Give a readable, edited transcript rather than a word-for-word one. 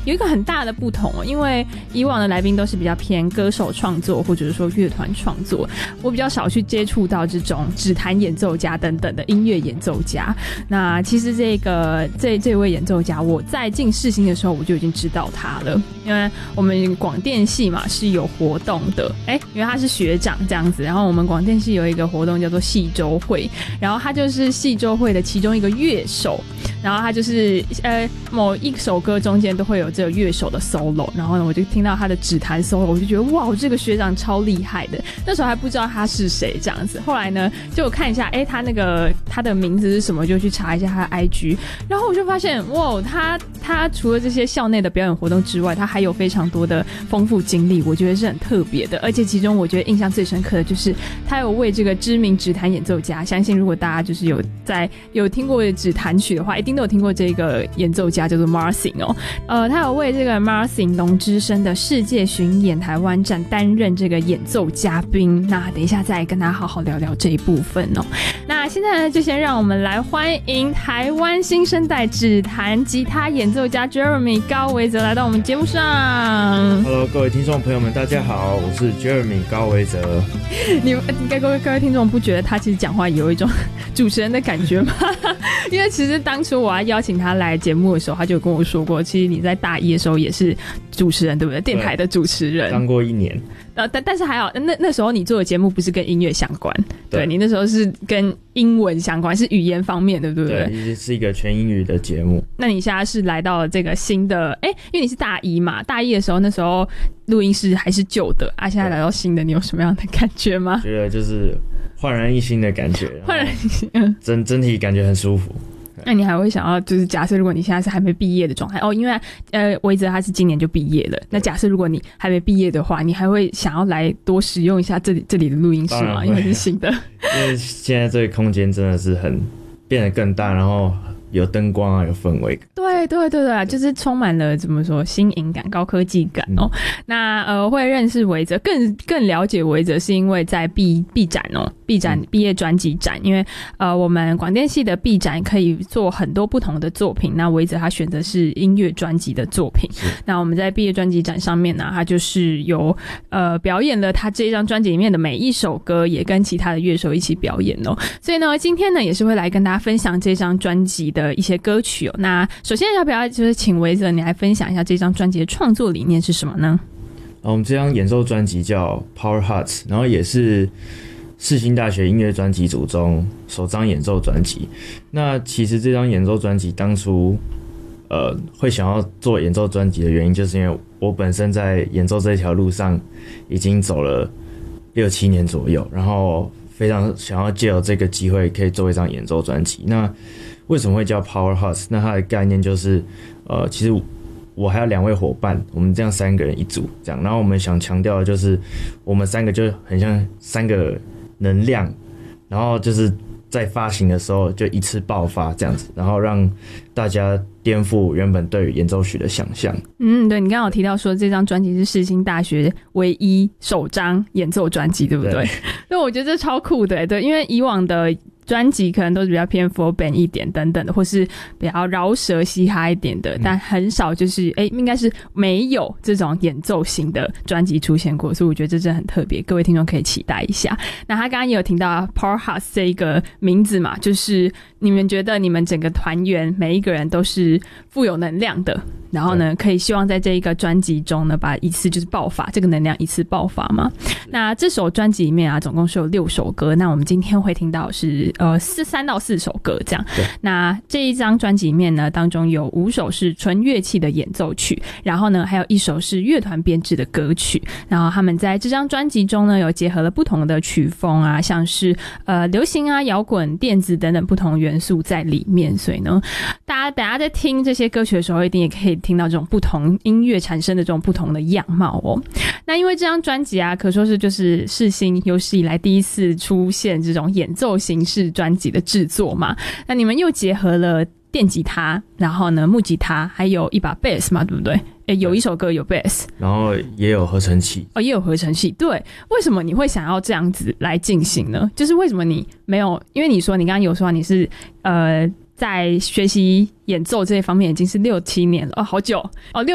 有一个很大的不同因为以往的来宾都是比较偏歌手创作或者是说乐团创作，我比较少去接触到这种指弹演奏家等等的音乐演奏家。那其实这位演奏家，我在进世新的时候我就已经知道他了，因为我们广电系嘛是有活动的，因为他是学长这样子，然后我们广电系有一个活动叫做系周会，然后他就是系周会的其中一个乐手，然后他就是某一首歌中间都会有这个乐手的 solo， 然后呢我就听到他的指弹 solo， 我就觉得哇，这个学长超厉害的，那时候还不知道他是谁这样子，后来呢就看一下他的名字是什么，就去查一下他的 IG， 然后我就发现哇，他除了这些校内的表演活动之外，他还有非常多的丰富经历，我觉得是很特别的，而且其中我觉得印象最深刻的就是他有为这个知名指弹演奏家，相信如果大家就是有听过指弹曲的话，一定都有听过这个演奏家叫做 Martin 他有为这个 Martin 龙之声的世界巡演台湾站担任这个演奏嘉宾，那等一下再跟他好好聊聊这一部分那现在呢，就先让我们来欢迎台湾新生代指弹吉他演奏家 Jeremy 高维泽来到我们节目上。 Hello， 各位听众朋友们，大家好，我是 Jeremy 高维泽。 你各位听众不觉得他其实讲话有一种主持人的感觉吗？因为其实当初我要邀请他来节目的时候，他就跟我说过，其实你在大一的时候也是主持人，对不对？电台的主持人， 当过1年。 但是还好，那时候你做的节目不是跟音乐相关，对，你那时候是跟英文相关，是语言方面的，对不对？ 对，是一个全英语的节目。 那你现在是来到了这个新的，因为你是大一嘛，大一的时候那时候录音室还是旧的现在来到新的，你有什么样的感觉吗？ 觉得就是焕然一新的感觉，焕然一新，整体感觉很舒服。 那你还会想要就是假设如果你现在是还没毕业的状态因为维泽他是今年就毕业了，那假设如果你还没毕业的话，你还会想要来多使用一下这里的录音室吗？因为是新的， 因为现在这个空间真的是变得更大，然后有灯光啊，有氛围感。 对，就是充满了怎么说新颖感、高科技感那会认识维泽，更了解维泽，是因为在毕展毕业专辑展，因为我们广电系的毕展可以做很多不同的作品，那维泽他选择是音乐专辑的作品。那我们在毕业专辑展上面呢，他就是有表演了他这一张专辑里面的每一首歌，也跟其他的乐手一起表演所以呢，今天呢也是会来跟大家分享这张专辑的一些歌曲那首先要不要就是请维泽你来分享一下这张专辑的创作理念是什么呢？ 我们这张演奏专辑叫 Power Hearts， 然后也是世新大学音乐专辑组中首张演奏专辑。那其实这张演奏专辑当初会想要做演奏专辑的原因，就是因为我本身在演奏这条路上已经走了6-7年左右，然后非常想要借由这个机会可以做一张演奏专辑。那为什么会叫 Power Hearts？ 那它的概念就是其实我还有2位伙伴，我们这样3个人一组这样，然后我们想强调的就是我们3个就很像3个能量，然后就是在发行的时候就一次爆发这样子，然后让大家颠覆原本对于演奏曲的想象。 对，你刚刚有提到说这张专辑是世新大学唯一首张演奏专辑，对不对？所以我觉得这超酷的，对，因为以往的专辑可能都是比较偏 full band 一点等等的，或是比较饶舌嘻哈一点的，但很少就是应该是没有这种演奏型的专辑出现过，所以我觉得这真的很特别，各位听众可以期待一下。那他刚刚也有听到 Power Hearts 这一个名字嘛，就是你们觉得你们整个团员每一个人都是富有能量的，然后呢可以希望在这一个专辑中呢把一次就是爆发，这个能量一次爆发嘛。那这首专辑里面总共是有6首歌，那我们今天会听到是3到4首歌这样。那这一张专辑里面呢，当中有5首是纯乐器的演奏曲，然后呢还有1首是乐团编制的歌曲，然后他们在这张专辑中呢有结合了不同的曲风像是流行摇滚、电子等等不同元素在里面，所以呢大家等一下在听这些歌曲的时候，一定也可以听到这种不同音乐产生的这种不同的样貌那因为这张专辑可说是就是世新有史以来第一次出现这种演奏形式专辑的制作嘛，那你们又结合了电吉他，然后呢木吉他，还有一把 bass 嘛，对不对？有一首歌有 bass， 然后也有合成器也有合成器。对，为什么你会想要这样子来进行呢？就是为什么你没有，因为你说你刚刚有说你是在学习演奏这一方面已经是6-7年了好久